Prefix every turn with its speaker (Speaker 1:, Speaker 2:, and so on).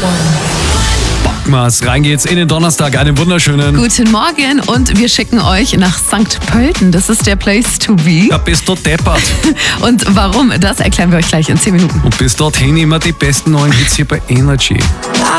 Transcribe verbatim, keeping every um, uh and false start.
Speaker 1: Backmas, rein geht's in den Donnerstag. Einen wunderschönen.
Speaker 2: Guten Morgen und wir schicken euch nach Sankt Pölten. Das ist der Place to be.
Speaker 1: Ja, bist du deppert.
Speaker 2: Und warum, das erklären wir euch gleich in zehn Minuten.
Speaker 1: Und bis dorthin immer die besten neuen Hits hier bei Energy.